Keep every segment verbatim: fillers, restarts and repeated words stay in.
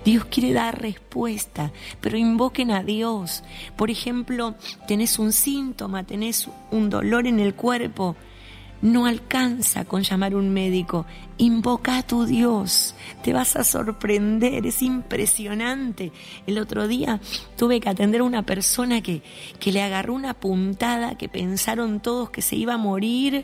Dios quiere dar respuesta, pero invoquen a Dios. Por ejemplo, tenés un síntoma, tenés un dolor en el cuerpo. No alcanza con llamar a un médico. Invoca a tu Dios. Te vas a sorprender. Es impresionante. El otro día tuve que atender a una persona que, que le agarró una puntada, que pensaron todos que se iba a morir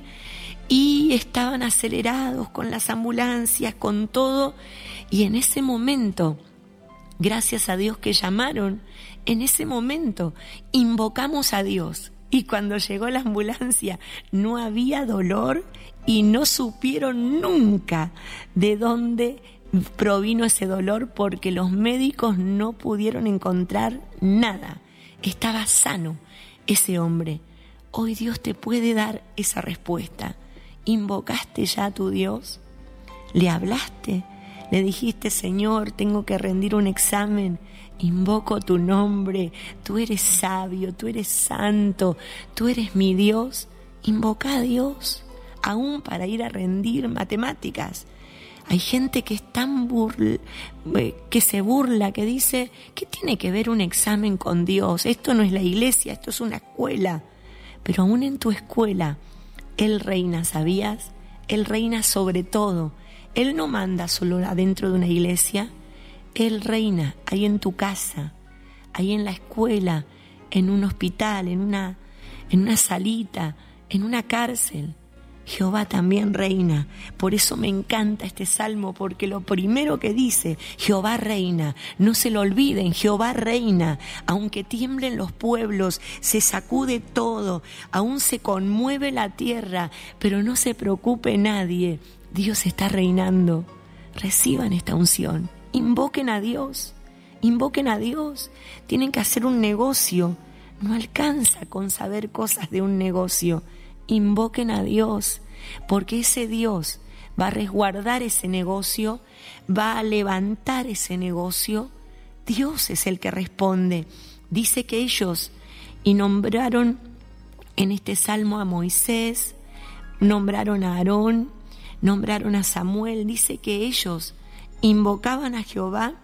y estaban acelerados con las ambulancias, con todo. Y en ese momento, gracias a Dios que llamaron, en ese momento invocamos a Dios. Y cuando llegó la ambulancia no había dolor y no supieron nunca de dónde provino ese dolor porque los médicos no pudieron encontrar nada. Estaba sano ese hombre. Hoy Dios te puede dar esa respuesta. ¿Invocaste ya a tu Dios? ¿Le hablaste? ¿Le dijiste, Señor, tengo que rendir un examen? Invoco tu nombre, tú eres sabio, tú eres santo, tú eres mi Dios. Invoca a Dios, aún para ir a rendir matemáticas. Hay gente que es tan burla, que se burla, que dice, ¿qué tiene que ver un examen con Dios? Esto no es la iglesia, esto es una escuela. Pero aún en tu escuela, Él reina, ¿sabías? Él reina sobre todo. Él no manda solo adentro de una iglesia. Él reina ahí en tu casa, ahí en la escuela, en un hospital, en una, en una salita, en una cárcel. Jehová también reina. Por eso me encanta este salmo, porque lo primero que dice, Jehová reina. No se lo olviden, Jehová reina. Aunque tiemblen los pueblos, se sacude todo, aún se conmueve la tierra, pero no se preocupe nadie. Dios está reinando. Reciban esta unción. Invoquen a Dios, invoquen a Dios. Tienen que hacer un negocio. No alcanza con saber cosas de un negocio. Invoquen a Dios, porque ese Dios va a resguardar ese negocio, va a levantar ese negocio. Dios es el que responde. Dice que ellos y nombraron en este salmo a Moisés, nombraron a Aarón, nombraron a Samuel. Dice que ellos invocaban a Jehová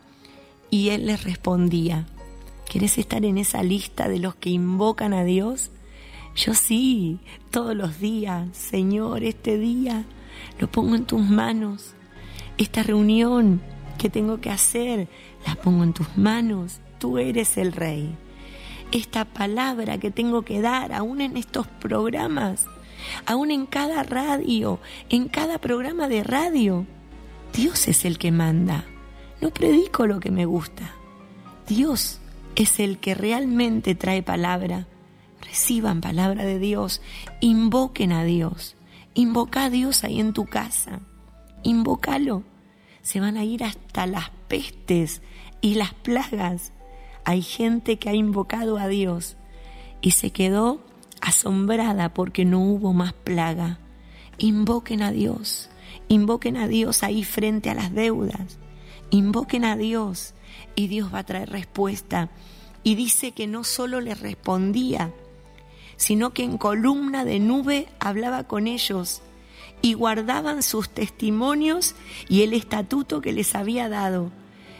y Él les respondía. ¿Querés estar en esa lista de los que invocan a Dios? Yo sí, todos los días. Señor, este día lo pongo en tus manos. Esta reunión que tengo que hacer, la pongo en tus manos. Tú eres el Rey. Esta palabra que tengo que dar, aún en estos programas, aún en cada radio, en cada programa de radio, Dios es el que manda. No predico lo que me gusta. Dios es el que realmente trae palabra. Reciban palabra de Dios. Invoquen a Dios. Invoca a Dios ahí en tu casa. Invócalo. Se van a ir hasta las pestes y las plagas. Hay gente que ha invocado a Dios y se quedó asombrada porque no hubo más plaga. Invoquen a Dios. Invoquen a Dios ahí frente a las deudas. Invoquen a Dios y Dios va a traer respuesta. Y dice que no solo les respondía, sino que en columna de nube hablaba con ellos y guardaban sus testimonios y el estatuto que les había dado.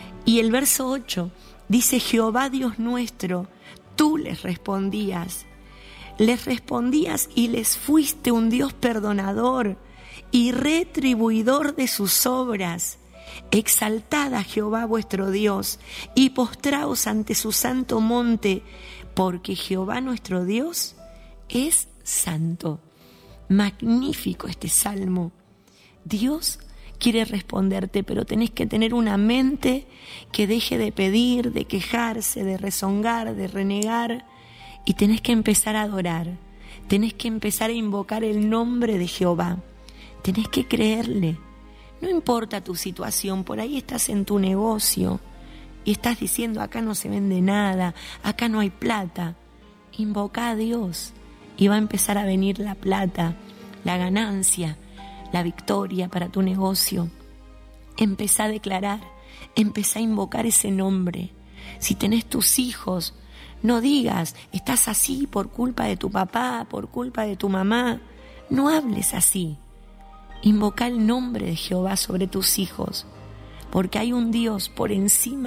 Y el verso ocho dice, Jehová Dios nuestro, tú les respondías. Les respondías y les fuiste un Dios perdonador y retribuidor de sus obras. Exaltad a Jehová vuestro Dios y postraos ante su santo monte, porque Jehová nuestro Dios es santo. Magnífico este salmo. Dios quiere responderte, pero tenés que tener una mente que deje de pedir, de quejarse, de rezongar, de renegar, y tenés que empezar a adorar. Tenés que empezar a invocar el nombre de Jehová. Tenés que creerle. No importa tu situación, por ahí estás en tu negocio y estás diciendo, acá no se vende nada, acá no hay plata. Invoca a Dios y va a empezar a venir la plata, la ganancia, la victoria para tu negocio. Empezá a declarar, empezá a invocar ese nombre. Si tenés tus hijos, no digas, estás así por culpa de tu papá, por culpa de tu mamá. No hables así. Invoca el nombre de Jehová sobre tus hijos, porque hay un Dios por encima